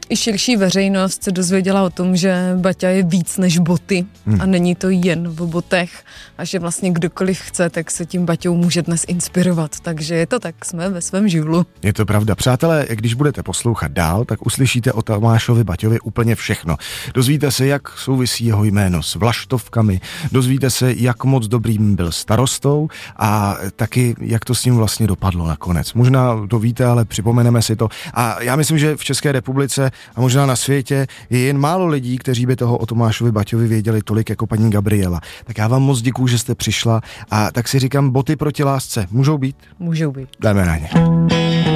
i širší veřejnost se dozvěděla o tom, že Baťa je víc než boty a není to jen o botech a že vlastně kdokoliv chce, tak se tím Baťou může dnes inspirovat. Takže je to tak, jsme ve svém živlu. Je to pravda. Přátelé, když budete poslouchat dál, tak uslyšíte o Tomášovi Baťovi úplně všechno. Dozvíte se, jak souvisí jeho jméno s vlaštovkami, dozvíte se, jak moc dobrým byl starostou a taky, jak to s ním vlastně dopadlo nakonec. Možná to víte, ale připomeneme si to. A já myslím, že v České republice a možná na světě je jen málo lidí, kteří by toho o Tomášovi Baťovi věděli tolik jako paní Gabriela. Tak já vám moc děkuju, že jste přišla a tak si říkám, boty proti lásce můžou být? Můžou být. Jdeme na ně.